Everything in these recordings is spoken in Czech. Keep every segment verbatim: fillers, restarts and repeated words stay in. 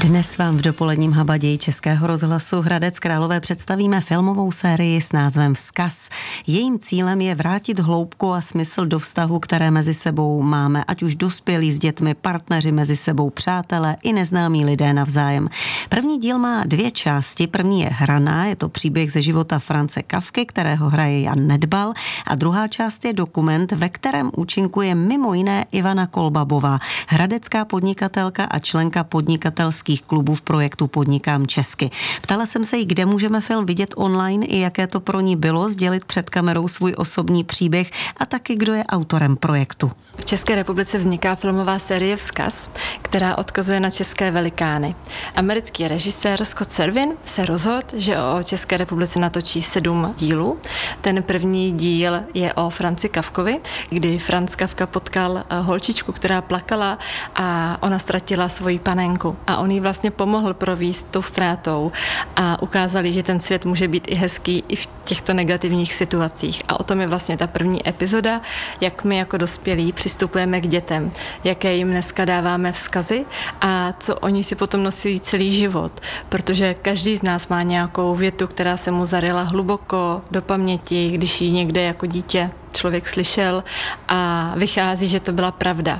Dnes vám v dopoledním habaději Českého rozhlasu Hradec Králové představíme filmovou sérii s názvem Vzkaz. Jejím cílem je vrátit hloubku a smysl do vztahu, které mezi sebou máme, ať už dospělí s dětmi, partneři mezi sebou, přátelé i neznámí lidé navzájem. První díl má dvě části. První je hraná, je to příběh ze života Franze Kafky, kterého hraje Jan Nedbal, a druhá část je dokument, ve kterém účinkuje mimo jiné Ivana Kolbabová, hradecká podnikatelka a členka podnikatelských klubů v projektu Podnikám česky. Ptala jsem se jí, kde můžeme film vidět online i jaké to pro ní bylo sdělit před kamerou svůj osobní příběh a taky kdo je autorem projektu. V České republice vzniká filmová série Vzkaz, která odkazuje na české velikány. Americký režisér Scott Servin se rozhodl, že o České republice natočí sedm dílů. Ten první díl je o Franzi Kafkovi, kdy Franz Kafka potkal holčičku, která plakala a ona ztratila svoji panenku a on jí vlastně pomohl províst tou ztrátou a ukázali, že ten svět může být i hezký i v těchto negativních situacích. A o tom je vlastně ta první epizoda, jak my jako dospělí přistupujeme k dětem, jaké jim dneska dáváme vzkazy a co oni si potom nosí celý život, protože každý z nás má nějakou větu, která se mu zaryla hluboko do paměti, když ji někde jako dítě člověk slyšel a vychází, že to byla pravda.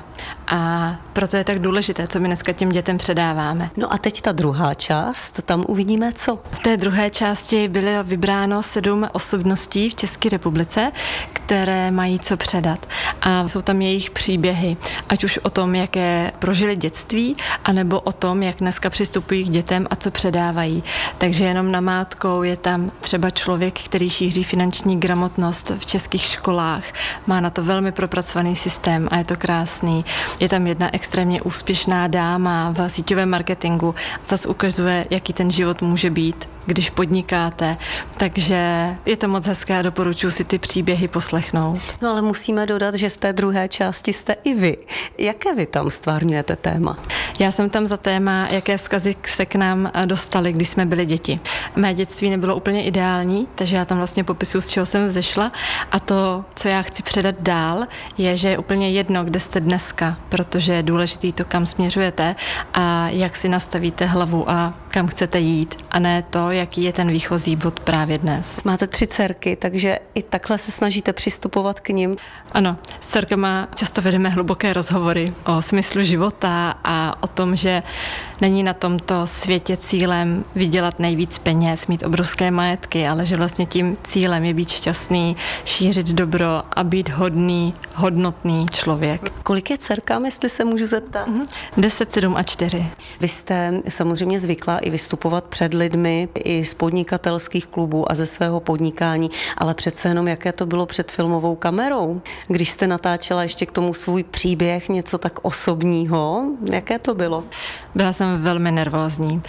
A proto je tak důležité, co my dneska těm dětem předáváme. No a teď ta druhá část, tam uvidíme co? V té druhé části bylo vybráno sedm osobností v České republice, které mají co předat. A jsou tam jejich příběhy, ať už o tom, jaké prožili dětství, anebo o tom, jak dneska přistupují k dětem a co předávají. Takže jenom namátkou je tam třeba člověk, který šíří finanční gramotnost v českých školách. Má na to velmi propracovaný systém a je to krásný. Je tam jedna extrémně úspěšná dáma v síťovém marketingu. Zase ukazuje, jaký ten život může být, když podnikáte. Takže je to moc hezké a doporučuji si ty příběhy poslechnout. No ale musíme dodat, že v té druhé části jste i vy. Jaké vy tam stvárňujete téma? Já jsem tam za téma, jaké vzkazy se k nám dostaly, když jsme byli děti. Mé dětství nebylo úplně ideální, takže já tam vlastně popisuju, z čeho jsem vzešla, a to, co já chci předat dál, je, že je úplně jedno, kde jste dneska, protože je důležitý to, kam směřujete a jak si nastavíte hlavu a kam chcete jít, a ne to, jaký je ten výchozí bod právě dnes. Máte tři dcerky, takže i takhle se snažíte přistupovat k nim? Ano, s dcerkama často vedeme hluboké rozhovory o smyslu života a o tom, že není na tomto světě cílem vydělat nejvíc peněz, mít obrovské majetky, ale že vlastně tím cílem je být šťastný, šířit dobro a být hodný, hodnotný člověk. Kolik je dcerkám, jestli se můžu zeptat? Deset, sedm a čtyři. Vy jste samozřejmě zvyklá i vystupovat před lidmi, i z podnikatelských klubů a ze svého podnikání, ale přece jenom jaké to bylo před filmovou kamerou, když jste natáčela ještě k tomu svůj příběh, něco tak osobního, jaké to bylo? Byla jsem velmi nervózní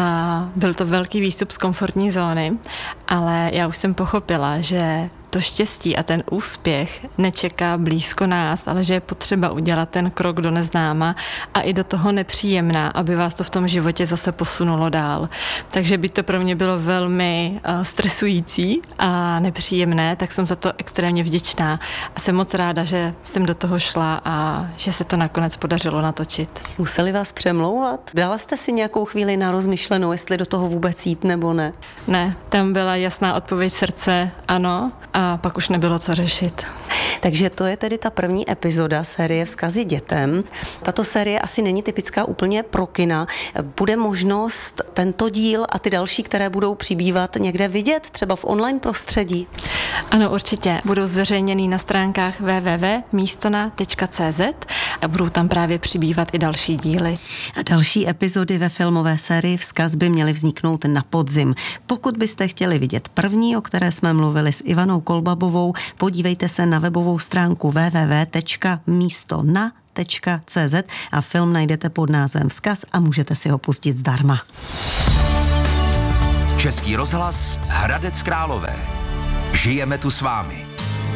a byl to velký výstup z komfortní zóny, ale já už jsem pochopila, že to štěstí a ten úspěch nečeká blízko nás, ale že je potřeba udělat ten krok do neznáma a i do toho nepříjemná, aby vás to v tom životě zase posunulo dál. Takže by to pro mě bylo velmi uh, stresující a nepříjemné, tak jsem za to extrémně vděčná a jsem moc ráda, že jsem do toho šla a že se to nakonec podařilo natočit. Museli vás přemlouvat? Dala jste si nějakou chvíli na rozmyšlenou, jestli do toho vůbec jít nebo ne? Ne, tam byla jasná odpověď srdce ano, a pak už nebylo co řešit. Takže to je tedy ta první epizoda série Vzkazy dětem. Tato série asi není typická úplně pro kina. Bude možnost tento díl a ty další, které budou přibývat, někde vidět, třeba v online prostředí? Ano, určitě. Budou zveřejněný na stránkách w w w tečka místona tečka c z a budou tam právě přibývat i další díly. A další epizody ve filmové sérii Vzkaz by měly vzniknout na podzim. Pokud byste chtěli vidět první, o které jsme mluvili s Ivanou Kolbabovou, podívejte se na webovou stránku w w w tečka místona tečka c z a film najdete pod názvem Vzkaz a můžete si ho pustit zdarma. Český rozhlas Hradec Králové. Žijeme tu s vámi.